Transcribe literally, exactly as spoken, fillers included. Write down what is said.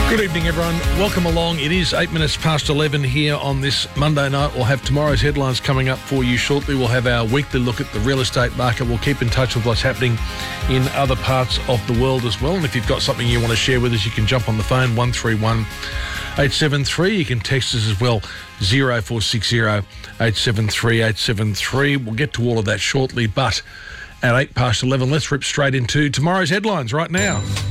Good evening, everyone. Welcome along. It is eight minutes past eleven here on this Monday night. We'll have tomorrow's headlines coming up for you shortly. We'll have our weekly look at the real estate market. We'll keep in touch with what's happening in other parts of the world as well. And if you've got something you want to share with us, you can jump on the phone, one three one eight seven three. You can text us as well, zero four six zero eight seven three eight seven three. We'll get to all of that shortly, but at eight past eleven, let's rip straight into tomorrow's headlines right now.